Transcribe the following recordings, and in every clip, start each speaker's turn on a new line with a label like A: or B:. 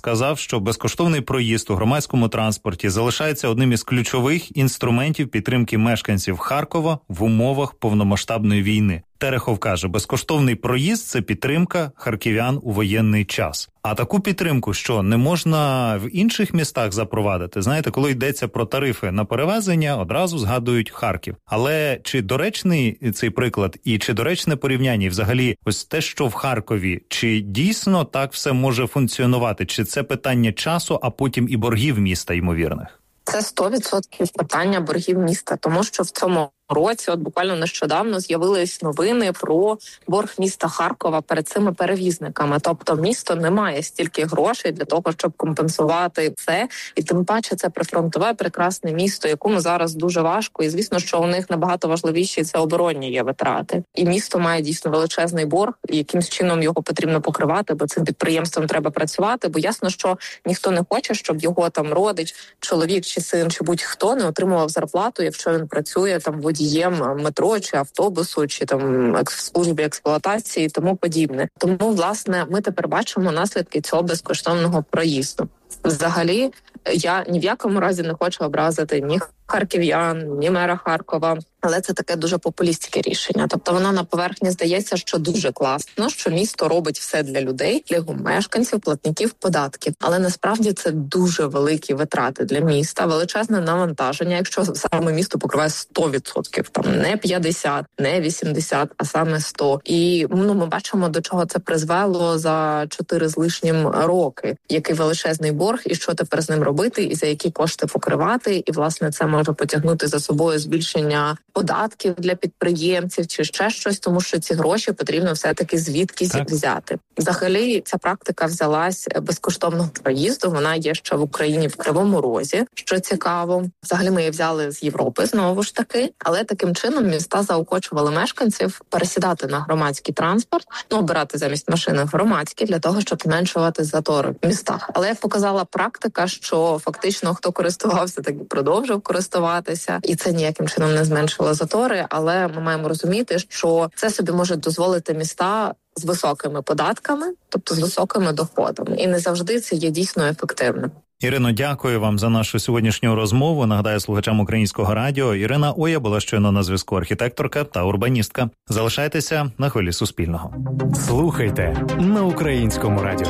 A: сказав, що безкоштовний проїзд у громадському транспорті залишається одним із ключових інструментів підтримки мешканців Харкова в умовах повномасштабної війни. Терехов каже, безкоштовний проїзд – це підтримка харків'ян у воєнний час. А таку підтримку, що не можна в інших містах запровадити? Знаєте, коли йдеться про тарифи на перевезення, одразу згадують Харків. Але чи доречний цей приклад і чи доречне порівняння? І взагалі, ось те, що в Харкові, чи дійсно так все може функціонувати? Чи це питання часу, а потім і боргів міста ймовірних?
B: Це 100% питання боргів міста, тому що в цьому році, от буквально нещодавно, з'явились новини про борг міста Харкова перед цими перевізниками. Тобто місто не має стільки грошей для того, щоб компенсувати це. І тим паче це прифронтове прекрасне місто, якому зараз дуже важко. І звісно, що у них набагато важливіші це оборонні є витрати. І місто має дійсно величезний борг, і якимсь чином його потрібно покривати, бо цим підприємством треба працювати. Бо ясно, що ніхто не хоче, щоб його там родич, чоловік чи син, чи будь-хто не отримував зарплату, якщо він працює там водієм метро чи автобусу, чи там в службі експлуатації і тому подібне. Тому, власне, ми тепер бачимо наслідки цього безкоштовного проїзду. Взагалі, я ні в якому разі не хочу образити ні харків'ян, ні мера Харкова, але це таке дуже популістське рішення. Тобто воно на поверхні здається, що дуже класно, що місто робить все для людей, для його мешканців, платників податків. Але насправді це дуже великі витрати для міста, величезне навантаження, якщо саме місто покриває 100%, там не 50, не 80, а саме 100. І ми бачимо, до чого це призвело за 4 з лишнім роки. Який величезний борг, і що тепер з ним робити, і за які кошти покривати. І, власне, це може потягнути за собою збільшення податків для підприємців чи ще щось, тому що ці гроші потрібно все-таки звідкись взяти. Взагалі, ця практика взялась безкоштовного проїзду, вона є ще в Україні в Кривому Розі, що цікаво. Взагалі ми її взяли з Європи, знову ж таки, але таким чином міста заохочували мешканців пересідати на громадський транспорт, обирати замість машини громадські для того, щоб зменшувати затори в містах. Але як показала практика, що фактично хто користувався, так і продовжив користуватися, і це ніяким чином не зменшило затори, але ми маємо розуміти, що це собі можуть дозволити міста з високими податками, тобто з високими доходами. І не завжди це є дійсно ефективним.
A: Ірино, дякую вам за нашу сьогоднішню розмову. Нагадаю слухачам Українського радіо, Ірина Оя була щойно на зв'язку, архітекторка та урбаністка. Залишайтеся на хвилі Суспільного.
C: Слухайте на Українському радіо.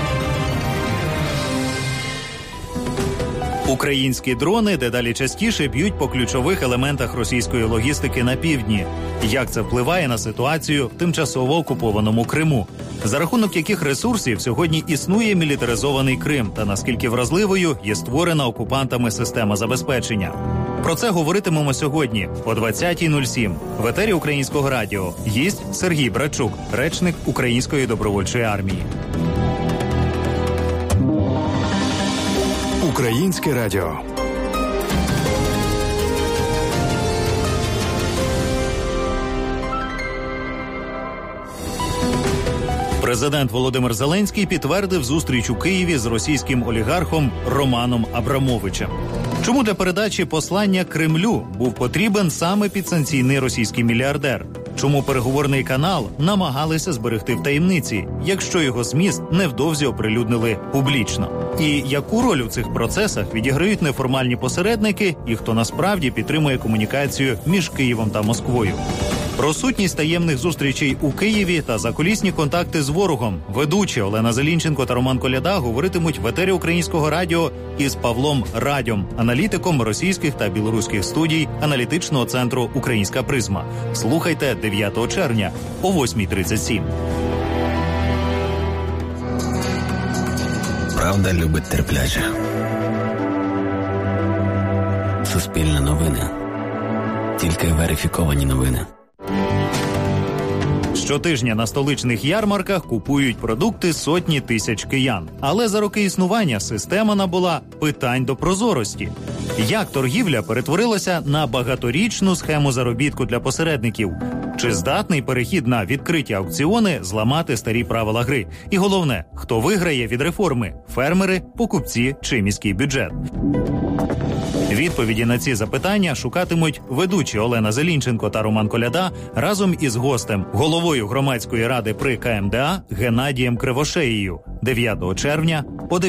A: Українські дрони дедалі частіше б'ють по ключових елементах російської логістики на півдні. Як це впливає на ситуацію в тимчасово окупованому Криму? За рахунок яких ресурсів сьогодні існує мілітаризований Крим та наскільки вразливою є створена окупантами система забезпечення? Про це говоритимемо сьогодні о 20:07 в етері Українського радіо. Гість Сергій Брачук, речник Української добровольчої армії.
C: Українське радіо.
A: Президент Володимир Зеленський підтвердив зустріч у Києві з російським олігархом Романом Абрамовичем. Чому для передачі послання Кремлю був потрібен саме підсанкційний російський мільярдер? Чому переговорний канал намагалися зберегти в таємниці, якщо його зміст невдовзі оприлюднили публічно? І яку роль у цих процесах відіграють неформальні посередники і хто насправді підтримує комунікацію між Києвом та Москвою? Про сутність таємних зустрічей у Києві та закулісні контакти з ворогом ведучі Олена Зелінченко та Роман Коляда говоритимуть в етері Українського радіо із Павлом Радьом, аналітиком російських та білоруських студій аналітичного центру «Українська призма». Слухайте 9 червня о 8:37.
D: Правда любить терплячих. Суспільне новини. Тільки верифіковані новини.
A: Щотижня на столичних ярмарках купують продукти сотні тисяч киян. Але за роки існування система набула питань до прозорості. Як торгівля перетворилася на багаторічну схему заробітку для посередників? Чи здатний перехід на відкриті аукціони зламати старі правила гри? І головне, хто виграє від реформи – фермери, покупці чи міський бюджет? Відповіді на ці запитання шукатимуть ведучі Олена Зелінченко та Роман Коляда разом із гостем, головою громадської ради при КМДА Геннадієм Кривошеєю 9 червня о